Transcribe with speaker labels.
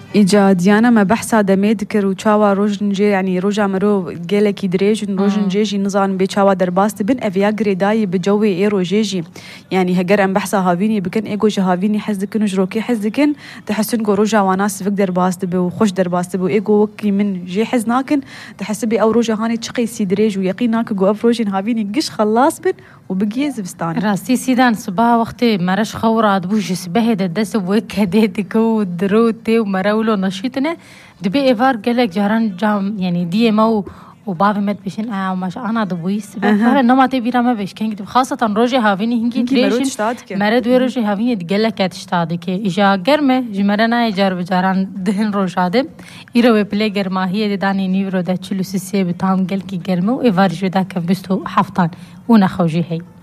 Speaker 1: إيجا ديانا ما بحثا دميد كر وشاوا روجنجي يعني روجا مرو جيلكي دريج روجنجيجي نظام بيشاوا درباست بن أفيا قريداي بجوي إيرو جيجي يعني هجر أم بحثا هافيني بكن إيجو جهافيني حزكن وجروكي حزكن تحسن جو روجا وناس فيك درباست بو وخش درباست بو إيجو وكي من جي حزناكن تحسبي أو روجا هاني تشقي سيدريج ويقيناك جو أفروجين هافيني قش خلاص بن وبقي زبستان
Speaker 2: راسي سيدان صباح وقتي مرش خورات بوش سبه ددس وك هديتك ودروتي ومرولو نشيطنا دبي إيفار قالك جاران جام يعني دي مو وبابي مت بيشين وماش أنا دبويس بفعل نما تبيرا ما بيش كان خاصة روجي هافيني هنكي تريشن مرد وروجي هافيني تقلك كاتشتادي كي إجا جرمه جمرنا إجار بجاران دهن روجادم إيرو بلاي جرما هي داني نيورو دا تشلو سيسي بتام قلكي جرمه وإيفار جدا كان بستو حفتان ونخوجي هي